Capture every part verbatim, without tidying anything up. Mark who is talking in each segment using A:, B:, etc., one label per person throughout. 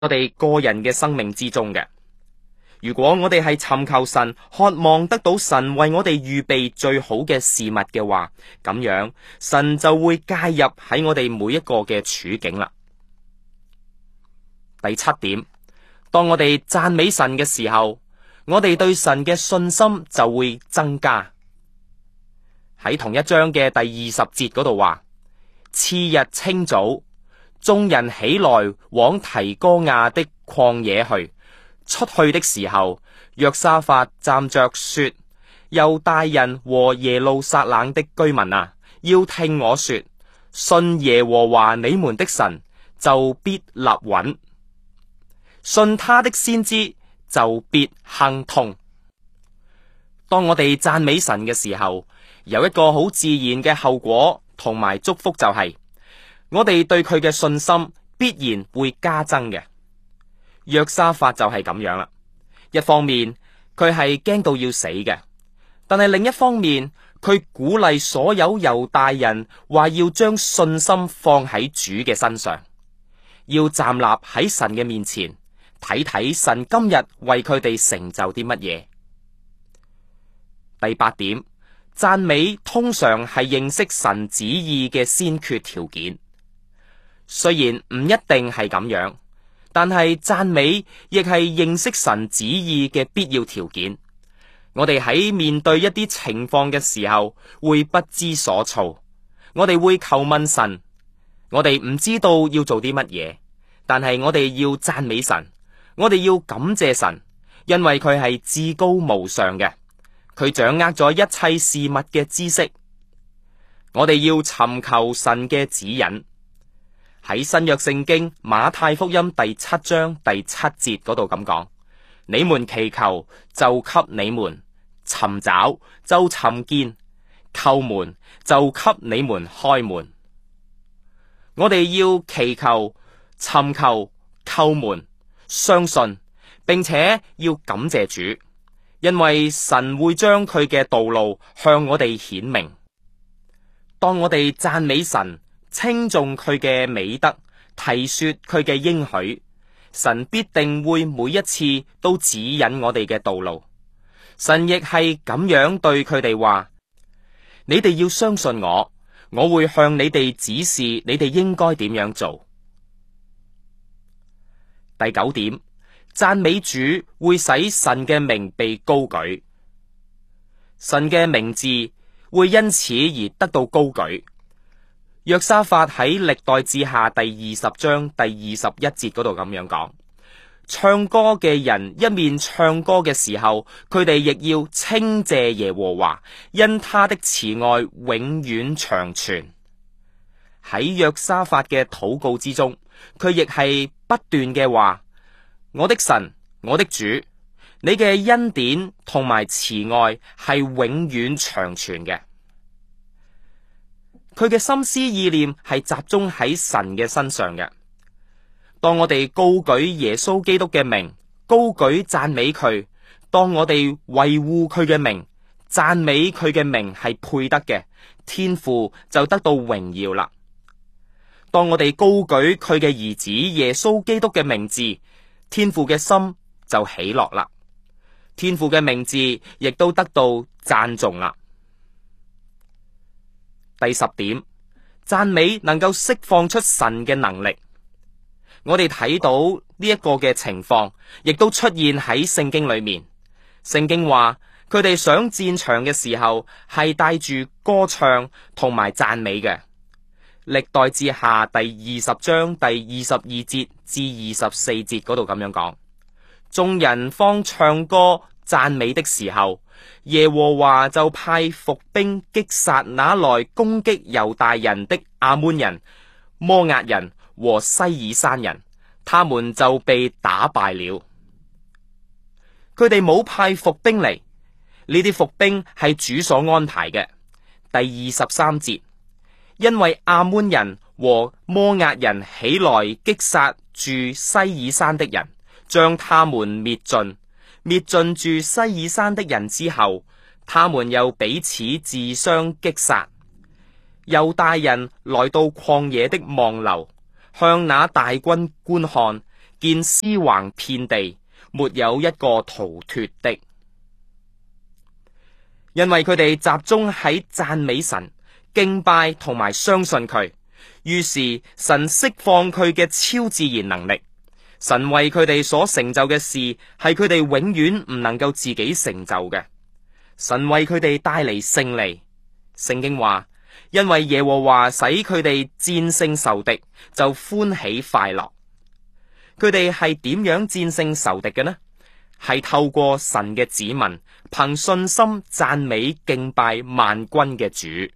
A: 我哋個人嘅生命之中嘅。如果我哋係尋求神，渴望得到神為我哋預備最好嘅事物嘅話，咁樣神就會介入喺我哋每一個嘅處境啦。第七點，當我哋讚美神嘅時候，我哋對神嘅信心就會增加。喺同一章嘅第二十節嗰度話，次日清早，眾人起來往提哥亞的曠野去。出去的時候，約沙法站着說：猶大人和耶路撒冷的居民啊，要聽我說，信耶和華你們的神，就必立穩；信他的先知，就必亨通。當我哋讚美神嘅時候，有一個好自然嘅後果同埋祝福，就係我哋對佢嘅信心必然會加增嘅。約沙法就係咁樣啦，一方面佢係驚到要死嘅，但係另一方面佢鼓勵所有猶大人話要將信心放喺主嘅身上，要站立喺神嘅面前，睇睇神今日為佢哋成就啲乜嘢。第八點，讚美通常係認識神旨意嘅先決條件，雖然唔一定係咁樣。但係讚美亦係認識神旨意嘅必要條件。我哋喺面對一啲情況嘅時候，會不知所措，我哋會求問神，我哋唔知道要做啲乜嘢，但係我哋要讚美神，我哋要感謝神，因為佢係至高無上嘅，佢掌握咗一切事物嘅知識。我哋要尋求神嘅指引。喺新約聖經馬太福音第七章第七節嗰度咁講：你們祈求就給你們，尋找就尋見，叩門就給你們開門。我哋要祈求、尋求、叩門，相信，並且要感謝主，因為神會將佢嘅道路向我哋顯明。當我哋讚美神，稱頌佢嘅美德，提說佢嘅應許，神必定會每一次都指引我哋嘅道路。神亦係咁樣對佢哋話：你哋要相信我，我會向你哋指示你哋應該點樣做。第九點，讚美主會使神嘅名被高舉，神嘅名字會因此而得到高舉。約沙法喺歷代志下第二十章第二十一節嗰度咁樣講：唱歌嘅人一面唱歌嘅時候，佢哋亦要稱謝耶和華，因他的慈愛永遠長存。喺約沙法嘅禱告之中，佢亦係不斷嘅話：我的神，我的主，你嘅恩典同埋慈愛係永遠長存嘅。佢嘅心思意念係集中喺神嘅身上嘅。當我哋高舉耶穌基督嘅名，高舉讚美佢；當我哋維護佢嘅名，讚美佢嘅名係配得嘅，天父就得到榮耀啦。當我哋高舉佢嘅兒子耶穌基督嘅名字，天父嘅心就喜樂啦，天父嘅名字亦都得到讚頌啦。第十點，讚美能夠釋放出神嘅能力。我哋睇到呢一個嘅情況，亦都出現喺聖經裏面。聖經話佢哋上戰場嘅時候係帶住歌唱同埋讚美嘅。歷代志下第二十章第二十二節至二十四節嗰度咁樣講：眾人方唱歌讚美的時候，耶和華就派伏兵擊殺那來攻擊猶大人的亞捫人、摩押人和西爾山人，他們就被打敗了。佢哋冇派伏兵嚟，呢啲伏兵係主所安排嘅。第二十三節，因為亞捫人和摩押人起來擊殺住西爾山的人，將他們滅盡。滅盡住西爾山的人之後，他們又彼此自相擊殺。猶大人來到曠野的望樓，向那大軍觀看， 見屍橫遍地，沒有一個逃脫的。因為佢哋集中喺讚美神、敬拜同埋相信佢，於是神釋放佢嘅超自然能力。神為佢哋所成就嘅事，係佢哋永遠唔能夠自己成就嘅。神為佢哋帶嚟勝利。聖經話，因為耶和華使佢哋戰勝仇敵，就歡喜快樂。佢哋係點樣戰勝仇敵嘅呢？係透過神嘅子民，憑信心讚美敬拜萬軍嘅主。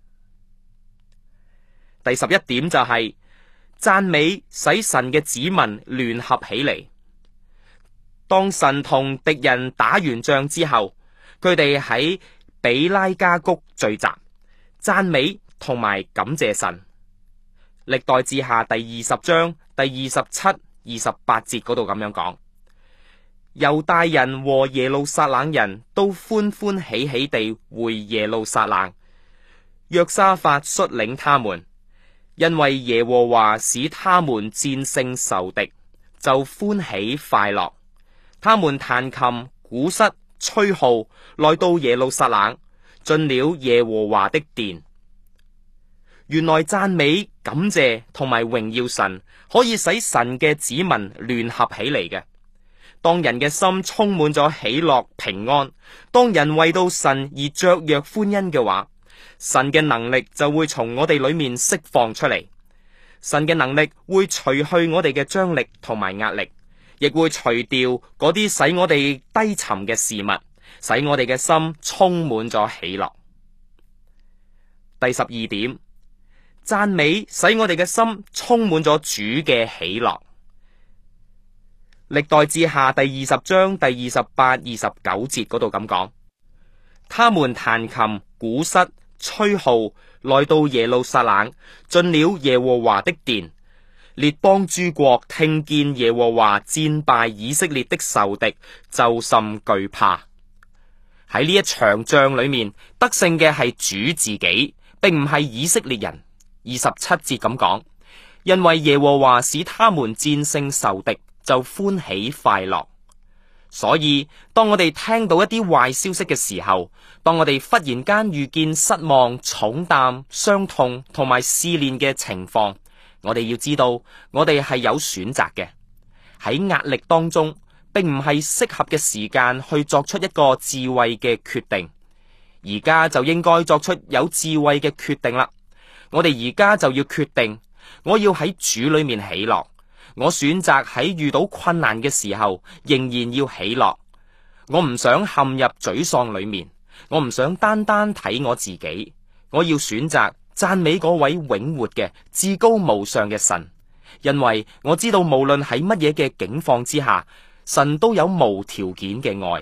A: 第十一點就係、是、讚美使神嘅子民聯合起嚟。當神同敵人打完仗之後，佢哋喺比拉加谷聚集，讚美同埋感謝神。歷代志下第二十章第二十七、二十八節嗰度咁樣講。猶大人和耶路撒冷人都歡歡喜喜地回耶路撒冷，約沙法率領他們，因為耶和華使他們戰勝仇敵，就歡喜快樂。他們彈琴、鼓瑟、吹號，來到耶路撒冷，進了耶和華的殿。原來讚美、感謝同埋榮耀神，可以使神嘅子民聯合起嚟嘅。當人嘅心充滿咗喜樂平安，當人為到神而雀躍歡欣嘅話，神嘅能力就會從我哋裏面釋放出嚟。神嘅能力會除去我哋嘅張力同埋壓力，亦會除掉嗰啲使我哋低沉嘅事物，使我哋嘅心充滿咗喜樂。第十二點，讚美使我哋嘅心充滿咗主嘅喜樂。歷代志下第二十章第二十八、二十九節嗰度咁講，他們彈琴、鼓瑟、吹號，來到耶路撒冷，進了耶和華的殿。列邦諸國聽見耶和華戰敗以色列的仇敵，就甚懼怕。喺呢一場仗裏面，得勝嘅係主自己，並唔係以色列人。二十七節咁講，因為耶和華使他們戰勝仇敵，就歡喜快樂。所以當我哋聽到一啲壞消息嘅時候，當我哋忽然間遇見失望、重擔、傷痛同埋試煉嘅情況，我哋要知道我哋係有選擇嘅。喺壓力當中，並唔係適合嘅時間去作出一個智慧嘅決定。而家就應該作出有智慧嘅決定啦。我哋而家就要決定，我要喺主裏面喜樂。我選擇喺遇到困難嘅時候，仍然要喜樂。我唔想陷入沮喪裏面，我唔想單單睇我自己。我要選擇讚美嗰位永活嘅至高無上嘅神，因為我知道無論喺乜嘢嘅境況之下，神都有無條件嘅愛。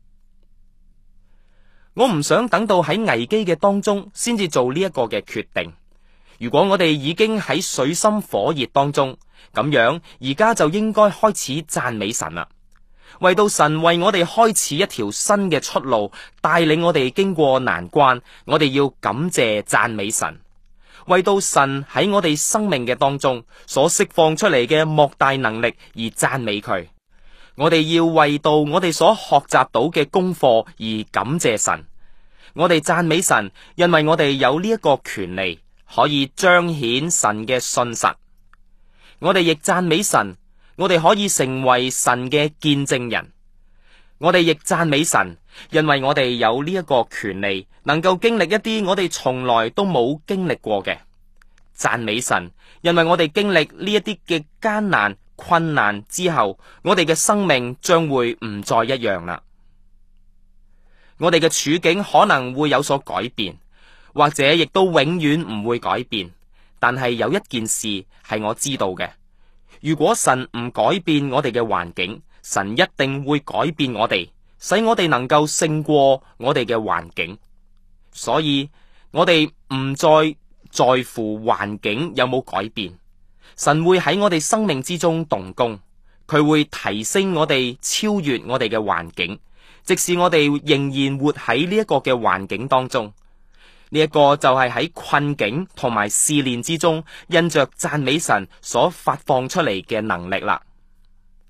A: 我唔想等到喺危機嘅當中先至做呢一個嘅決定。如果我哋已經喺水深火熱當中，咁樣而家就應該開始讚美神啦。為到神為我哋開始一條新嘅出路，帶領我哋經過難關，我哋要感謝讚美神。為到神喺我哋生命嘅當中所釋放出嚟嘅莫大能力而讚美佢。我哋要為到我哋所學習到嘅功課而感謝神。我哋讚美神，因為我哋有呢一個權利，可以彰顯神嘅信實。我哋亦讚美神，我哋可以成為神嘅見證人。我哋亦讚美神，因為我哋有呢一個權利，能夠經歷一啲我哋從來都冇經歷過嘅。讚美神，因為我哋經歷呢一啲嘅艱難困難之後，我哋嘅生命將會唔再一樣啦。我哋嘅處境可能會有所改變，或者亦都永遠唔會改變。但係有一件事係我知道嘅，如果神唔改變我哋嘅環境，神一定會改變我哋，使我哋能夠勝過我哋嘅環境。所以我哋唔再在乎環境有冇改變，神會喺我哋生命之中動工，佢會提升我哋，超越我哋嘅環境，即使我哋仍然活喺呢一個嘅環境當中。呢一個就係喺困境同埋試煉之中，因着讚美神所發放出嚟嘅能力啦。